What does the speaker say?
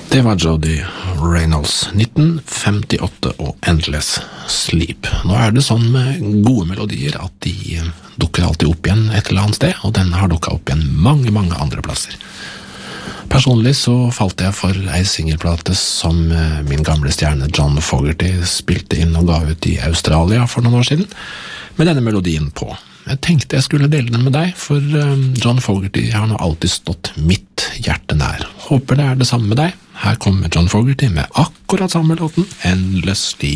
Det var Jody Reynolds, 1958 og Endless Sleep. Nå er det sånn med gode melodier at de dukker alltid opp igjen et eller annet sted, og denne har dukket opp igjen mange andre plasser. Personlig så falt jeg for ei singelplate som min gamle stjerne John Fogerty spilte inn og ga ut i Australia for noen år siden, med denne melodien på. Jeg tenkte jeg skulle dele den med deg, for John Fogerty har nå alltid stått mitt hjerte nær. Håper det er det samme med deg. Her kommer John Fogerty med akkurat samme låten, Endless Sleep.